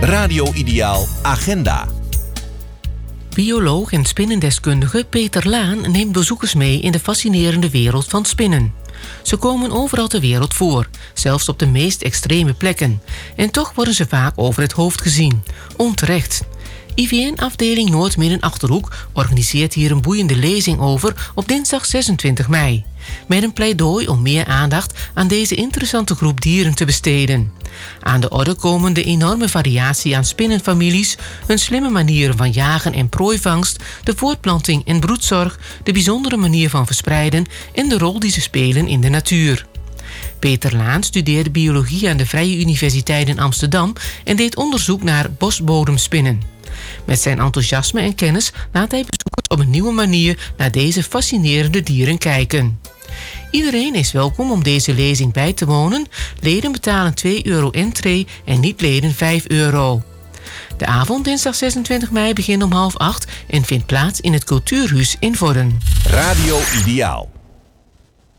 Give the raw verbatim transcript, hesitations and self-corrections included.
Radio Ideaal Agenda. Bioloog en spinnendeskundige Peter Laan neemt bezoekers mee in de fascinerende wereld van spinnen. Ze komen overal ter wereld voor, zelfs op de meest extreme plekken. En toch worden ze vaak over het hoofd gezien. Onterecht. I V N-afdeling Noord-Midden-Achterhoek organiseert hier een boeiende lezing over op dinsdag zesentwintig mei. Met een pleidooi om meer aandacht aan deze interessante groep dieren te besteden. Aan de orde komen de enorme variatie aan spinnenfamilies, hun slimme manieren van jagen en prooivangst, de voortplanting en broedzorg, de bijzondere manier van verspreiden en de rol die ze spelen in de natuur. Peter Laan studeerde biologie aan de Vrije Universiteit in Amsterdam en deed onderzoek naar bosbodemspinnen. Met zijn enthousiasme en kennis laat hij bezoekers op een nieuwe manier naar deze fascinerende dieren kijken. Iedereen is welkom om deze lezing bij te wonen. Leden betalen twee euro entree en niet-leden vijf euro. De avond dinsdag zesentwintig mei begint om half acht en vindt plaats in het Cultuurhuis in Vorden. Radio Ideaal.